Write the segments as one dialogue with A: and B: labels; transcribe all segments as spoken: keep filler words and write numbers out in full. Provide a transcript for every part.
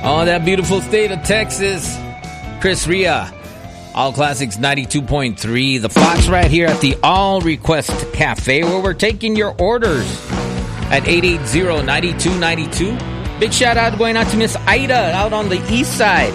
A: Oh, that beautiful state of Texas. Chris Ria, All Classics ninety-two point three. The Fox right here at the All Request Cafe, where we're taking your orders at eight eight zero, nine two nine two. Big shout out going out to Miss Ida out on the east side.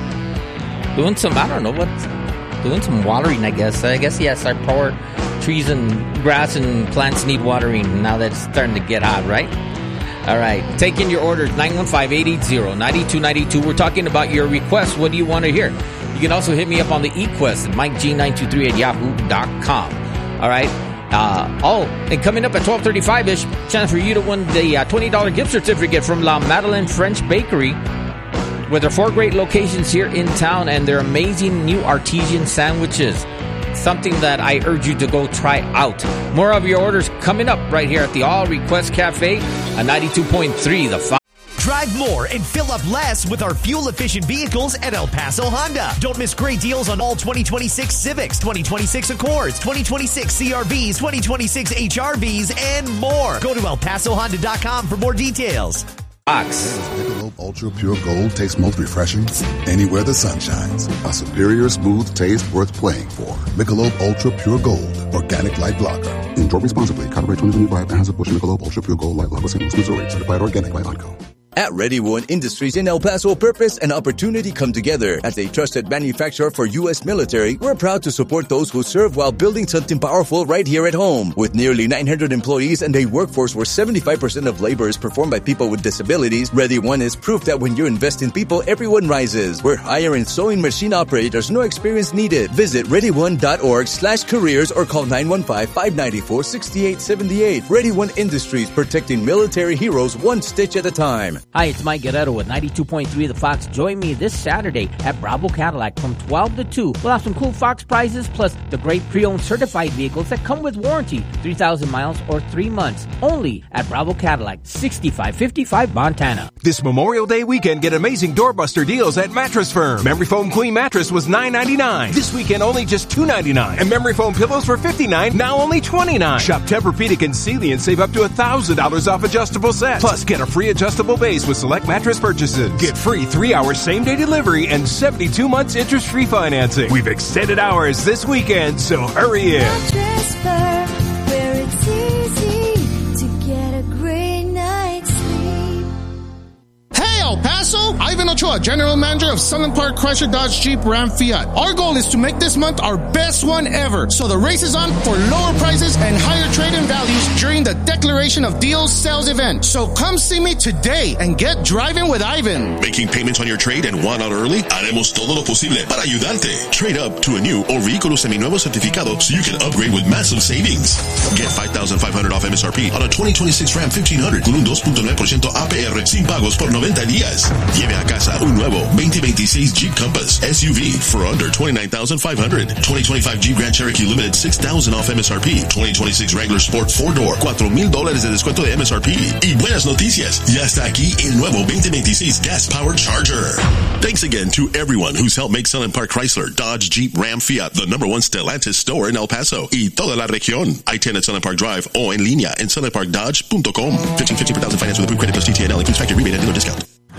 A: Doing some, I don't know what, doing some watering, I guess. I guess, yes, our poor trees and grass and plants need watering now that it's starting to get hot, right? All right, taking your orders, nine one five, eight eight zero, nine two nine two. We're talking about your requests. What do you want to hear? You can also hit me up on the eQuest at Mike G nine two three at yahoo dot com. All right. Uh, oh, and coming up at twelve thirty-five-ish, chance for you to win the uh, twenty dollars gift certificate from La Madeleine French Bakery, with their four great locations here in town and their amazing new artesian sandwiches. Something that I urge you to go try out. More of your orders coming up right here at the All Request Cafe at ninety-two point three. The Fox.
B: Drive more and fill up less with our fuel-efficient vehicles at El Paso Honda. Don't miss great deals on all twenty twenty-six Civics, twenty twenty-six Accords, twenty twenty-six C R Vs, twenty twenty-six H R Vs, and more. Go to el paso honda dot com for more details.
A: Fox.
C: Michelob Ultra Pure Gold tastes most refreshing anywhere the sun shines. A superior smooth taste worth playing for. Michelob Ultra Pure Gold, organic light lager. Enjoy responsibly. Copyright twenty twenty-five. Anheuser-Busch Michelob Ultra Pure Gold Light Lager, Saint Louis, Missouri. Certified organic by Onco.
D: At Ready One Industries in El Paso, purpose and opportunity come together. As a trusted manufacturer for U S military, we're proud to support those who serve while building something powerful right here at home. With nearly nine hundred employees and a workforce where seventy-five percent of labor is performed by people with disabilities, Ready One is proof that when you invest in people, everyone rises. We're hiring sewing machine operators, no experience needed. Visit ready one dot org slash careers or call nine one five, five nine four, six eight seven eight. Ready One Industries, protecting military heroes one stitch at a time.
E: Hi, it's Mike Guerrero with ninety-two point three The Fox. Join me this Saturday at Bravo Cadillac from twelve to two. We'll have some cool Fox prizes plus the great pre-owned certified vehicles that come with warranty, three thousand miles or three months. Only at Bravo Cadillac, sixty-five fifty-five Montana.
F: This Memorial Day weekend, get amazing doorbuster deals at Mattress Firm. Memory foam queen mattress was nine ninety-nine. This weekend, only just two ninety-nine. And memory foam pillows for fifty-nine, now only twenty-nine. Shop Tempur-Pedic and Sealy and save up to one thousand dollars off adjustable sets. Plus, get a free adjustable base with select mattress purchases. Get free three-hour same-day delivery and seventy-two months interest-free financing. We've extended hours this weekend, so hurry in.
G: Mattress Firm, where it's easy to get a great night's sleep.
H: Hey, El Paso! Ivan Ochoa, General Manager of Sunland Park Chrysler Dodge Jeep Ram Fiat. Our goal is to make this month our best one ever. So the race is on for lower prices and higher trade-in values during the Declaration of Deals sales event. So come see me today and get driving with Ivan.
I: Making payments on your trade and want out early? Haremos todo lo posible para ayudarte. Trade up to a new or vehículo seminuevo certificado so you can upgrade with massive savings. Get five thousand five hundred dollars off M S R P on a twenty twenty-six Ram fifteen hundred con un two punto nueve por ciento A P R sin pagos por noventa días. Lleve a casa un nuevo twenty twenty-six Jeep Compass S U V for under twenty-nine thousand five hundred dollars. twenty twenty-five Jeep Grand Cherokee Limited six thousand dollars off M S R P. twenty twenty-six Wrangler Sport four door four mil dólares de descuento de M S R P. Y buenas noticias, ya está aquí el nuevo twenty twenty-six Gas Powered Charger. Thanks again to everyone who's helped make Sunland Park Chrysler, Dodge, Jeep, Ram, Fiat the number one Stellantis store in El Paso y toda la región. I ten at Sunland Park Drive o en línea en sunland park dodge punto com. fifteen fifty per thousand finance with approved credit plus T T N L includes factory rebate and dealer discount.